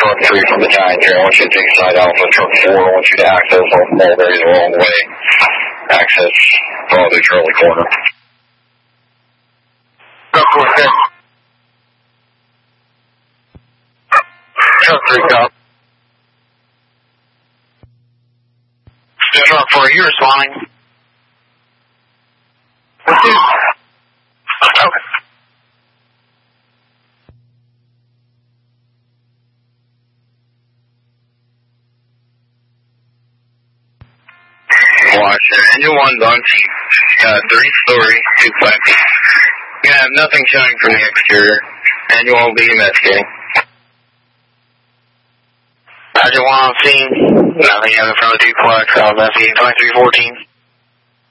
truck 3 from the tag here. I want you to take side Alpha, truck 4. I want you to access off Mulberry the wrong way. Access probably Charlie Corner. Truck 4, okay. Truck 3, cop. Truck 4, are you responding? What's this? Okay. Watch it. Engine 1's on cheap. 3-story, 2 plenty. You have nothing showing from the exterior. Engine 1 will be investigating. Engine 1 on scene. Nothing other from the duplex. I'll investigate 2314.